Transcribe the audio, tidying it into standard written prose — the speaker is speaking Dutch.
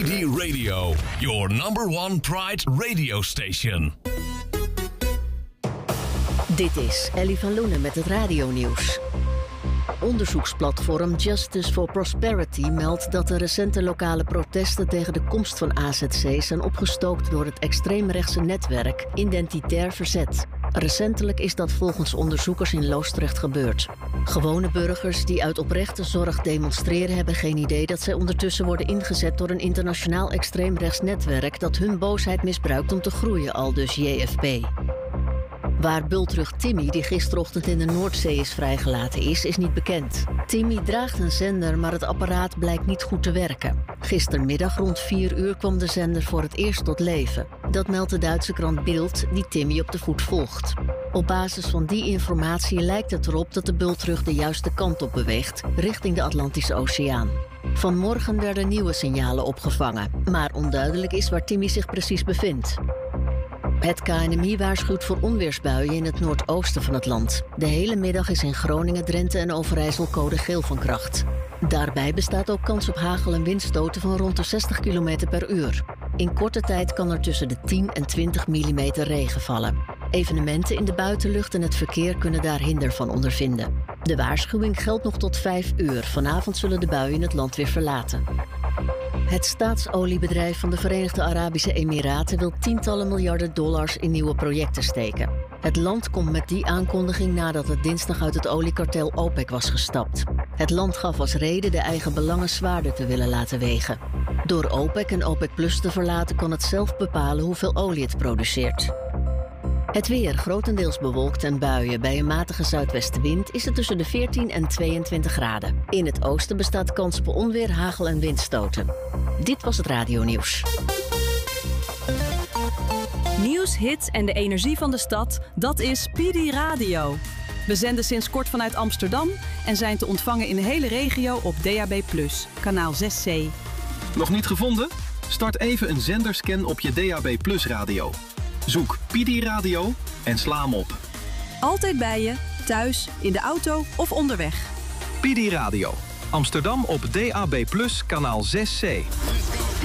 PD Radio, your number one Pride radio station. Dit is Ellie van Loenen met het radionieuws. Onderzoeksplatform Justice for Prosperity meldt dat de recente lokale protesten tegen de komst van AZC zijn opgestookt door het extreemrechtse netwerk Identitair Verzet. Recentelijk is dat volgens onderzoekers in Loosdrecht gebeurd. Gewone burgers die uit oprechte zorg demonstreren hebben geen idee dat zij ondertussen worden ingezet door een internationaal extreemrechts netwerk dat hun boosheid misbruikt om te groeien, aldus JFP. Waar bultrug Timmy, die gisterochtend in de Noordzee is vrijgelaten is niet bekend. Timmy draagt een zender, maar het apparaat blijkt niet goed te werken. Gistermiddag rond 4 uur kwam de zender voor het eerst tot leven. Dat meldt de Duitse krant Bild, die Timmy op de voet volgt. Op basis van die informatie lijkt het erop dat de bultrug de juiste kant op beweegt, richting de Atlantische Oceaan. Vanmorgen werden nieuwe signalen opgevangen, maar onduidelijk is waar Timmy zich precies bevindt. Het KNMI waarschuwt voor onweersbuien in het noordoosten van het land. De hele middag is in Groningen, Drenthe en Overijssel code geel van kracht. Daarbij bestaat ook kans op hagel- en windstoten van rond de 60 km per uur. In korte tijd kan er tussen de 10 en 20 mm regen vallen. Evenementen in de buitenlucht en het verkeer kunnen daar hinder van ondervinden. De waarschuwing geldt nog tot 5 uur. Vanavond zullen de buien het land weer verlaten. Het staatsoliebedrijf van de Verenigde Arabische Emiraten wil tientallen miljarden dollars in nieuwe projecten steken. Het land komt met die aankondiging nadat het dinsdag uit het oliekartel OPEC was gestapt. Het land gaf als reden de eigen belangen zwaarder te willen laten wegen. Door OPEC en OPEC Plus te verlaten kan het zelf bepalen hoeveel olie het produceert. Het weer grotendeels bewolkt en buien. Bij een matige zuidwestenwind is het tussen de 14 en 22 graden. In het oosten bestaat kans op onweer, hagel en windstoten. Dit was het radionieuws. Nieuws, hits en de energie van de stad, dat is PD Radio. We zenden sinds kort vanuit Amsterdam en zijn te ontvangen in de hele regio op DAB+, kanaal 6C. Nog niet gevonden? Start even een zenderscan op je DAB+ radio. Zoek PD Radio en sla hem op. Altijd bij je, thuis, in de auto of onderweg. PD Radio. Amsterdam op DAB+, kanaal 6C.